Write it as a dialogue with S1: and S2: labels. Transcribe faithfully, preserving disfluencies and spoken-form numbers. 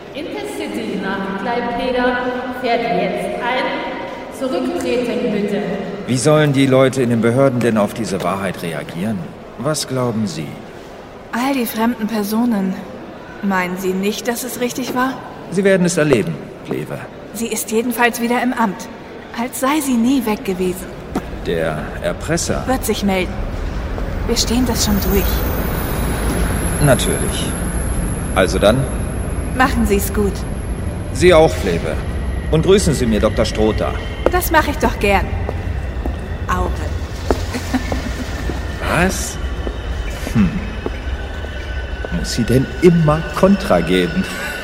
S1: Intercity nach Klaipeda fährt jetzt ein. Zurücktreten bitte.
S2: Wie sollen die Leute in den Behörden denn auf diese Wahrheit reagieren? Was glauben Sie?
S3: All die fremden Personen. Meinen Sie nicht, dass es richtig war?
S2: Sie werden es erleben, Kleve.
S3: Sie ist jedenfalls wieder im Amt. Als sei sie nie weg gewesen.
S2: Der Erpresser?
S3: Wird sich melden. Wir stehen das schon durch.
S2: Natürlich. Also dann?
S3: Machen Sie es gut.
S2: Sie auch, Kleve. Und grüßen Sie mir Doktor Strother.
S3: Das mache ich doch gern. Auge.
S2: Was? Hm. Muss sie denn immer Kontra geben?